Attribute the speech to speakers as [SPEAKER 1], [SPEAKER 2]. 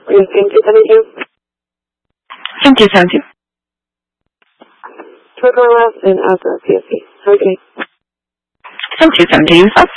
[SPEAKER 1] 5272?
[SPEAKER 2] 5272.
[SPEAKER 1] Turbo left and Alpha PFP. Okay.
[SPEAKER 2] 5272, yourself?